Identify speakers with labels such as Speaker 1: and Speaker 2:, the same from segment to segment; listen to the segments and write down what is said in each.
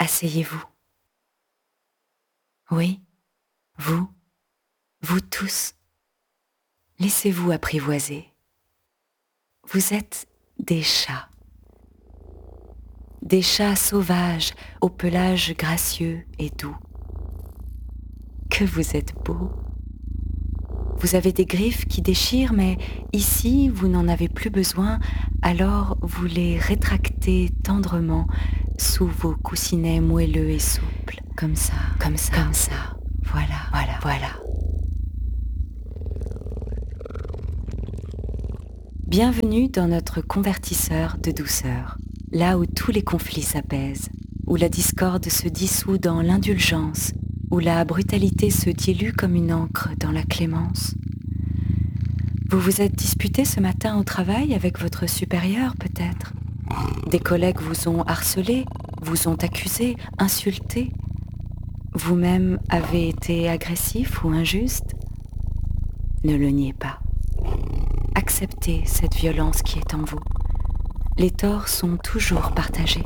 Speaker 1: Asseyez-vous. Oui, vous tous, laissez-vous apprivoiser. Vous êtes des chats sauvages au pelage gracieux et doux. Que vous êtes beaux! Vous avez des griffes qui déchirent, mais ici vous n'en avez plus besoin, alors vous les rétractez tendrement sous vos coussinets moelleux et souples. Comme ça. Voilà. Bienvenue dans notre convertisseur de douceur, là où tous les conflits s'apaisent, où la discorde se dissout dans l'indulgence, où la brutalité se dilue comme une encre dans la clémence. Vous vous êtes disputé ce matin au travail avec votre supérieur, peut-être. Des collègues vous ont harcelé, vous ont accusé, insulté. Vous-même avez été agressif ou injuste. Ne le niez pas. Acceptez cette violence qui est en vous. Les torts sont toujours partagés.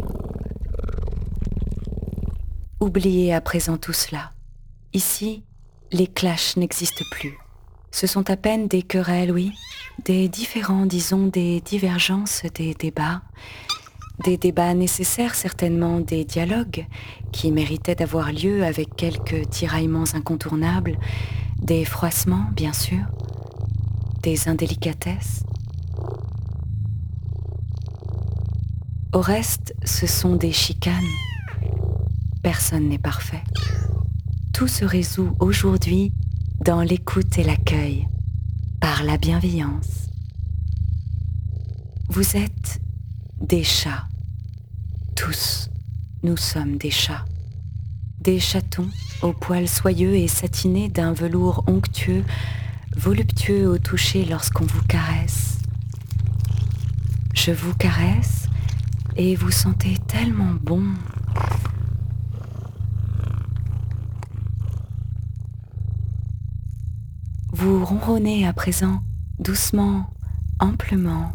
Speaker 1: Oubliez à présent tout cela. Ici, les clashs n'existent plus. Ce sont à peine des querelles, oui, des différends, disons, des divergences, des débats nécessaires certainement, des dialogues qui méritaient d'avoir lieu avec quelques tiraillements incontournables, des froissements, bien sûr, des indélicatesses. Au reste, ce sont des chicanes. Personne n'est parfait. Tout se résout aujourd'hui dans l'écoute et l'accueil, par la bienveillance. Vous êtes des chats. Tous, nous sommes des chats. Des chatons aux poils soyeux et satinés d'un velours onctueux, voluptueux au toucher lorsqu'on vous caresse. Je vous caresse et vous sentez tellement bon. Vous ronronnez à présent, doucement, amplement.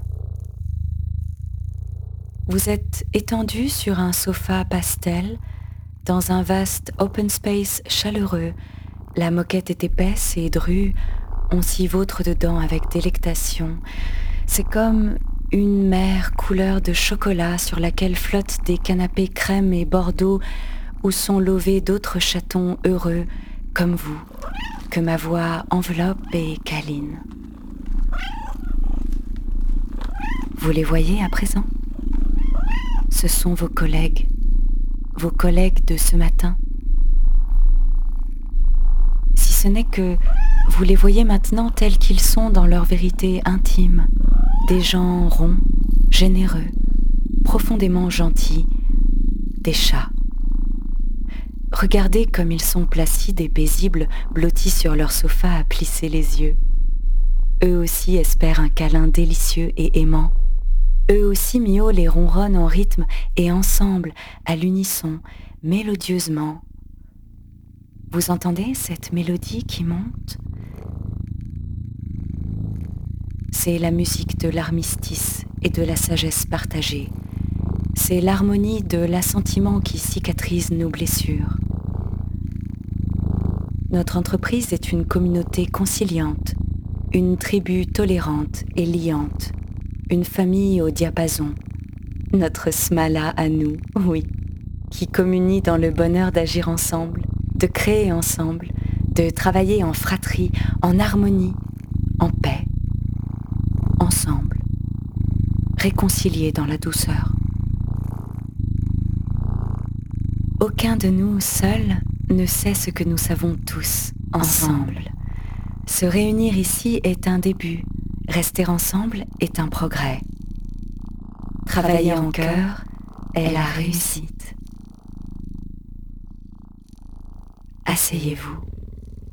Speaker 1: Vous êtes étendu sur un sofa pastel, dans un vaste open space chaleureux. La moquette est épaisse et drue, on s'y vautre dedans avec délectation. C'est comme une mer couleur de chocolat sur laquelle flottent des canapés crème et bordeaux où sont lovés d'autres chatons heureux, comme vous, que ma voix enveloppe et câline. Vous les voyez à présent ? Ce sont vos collègues de ce matin. Si ce n'est que vous les voyez maintenant tels qu'ils sont dans leur vérité intime, des gens ronds, généreux, profondément gentils, des chats. Regardez comme ils sont placides et paisibles, blottis sur leur sofa à plisser les yeux. Eux aussi espèrent un câlin délicieux et aimant. Eux aussi miaulent et ronronnent en rythme et ensemble, à l'unisson, mélodieusement. Vous entendez cette mélodie qui monte ? C'est la musique de l'armistice et de la sagesse partagée. C'est l'harmonie de l'assentiment qui cicatrise nos blessures. Notre entreprise est une communauté conciliante, une tribu tolérante et liante, une famille au diapason. Notre smala à nous, oui, qui communie dans le bonheur d'agir ensemble, de créer ensemble, de travailler en fratrie, en harmonie, en paix, ensemble, réconciliés dans la douceur. Aucun de nous seul ne sait ce que nous savons tous, ensemble. Se réunir ici est un début, rester ensemble est un progrès. Travailler en cœur est la réussite. Asseyez-vous.